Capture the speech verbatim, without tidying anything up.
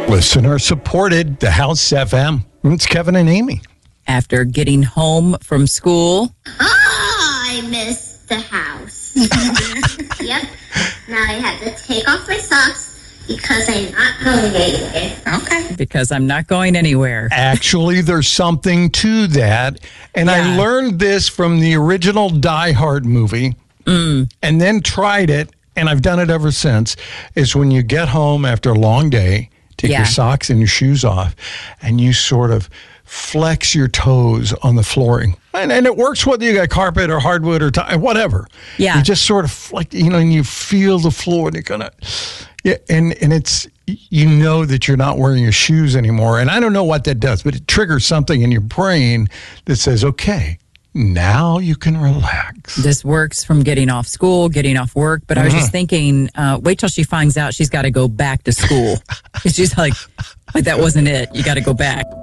Listener supported the House F M. It's Kevin and Amy. After getting home from school. Oh, I miss the house. Yep. Now I have to take off my socks because I'm not going anywhere. Okay. Because I'm not going anywhere. Actually, there's something to that. And Yeah. I learned this from the original Die Hard movie Mm. and then tried it, and I've done it ever since, is when you get home after a long day, take Yeah. your socks and your shoes off, and you sort of flex your toes on the flooring. And, and it works whether you got carpet or hardwood or t- whatever. Yeah. You just sort of like, you know, and you feel the floor and you're going to, yeah, and, and it's, you know that you're not wearing your shoes anymore. And I don't know what that does, but it triggers something in your brain that says, okay, now you can relax. This works from getting off school, getting off work. But I was just thinking, uh, wait till she finds out she's got to go back to school. She's like, like, that wasn't it. You got to go back.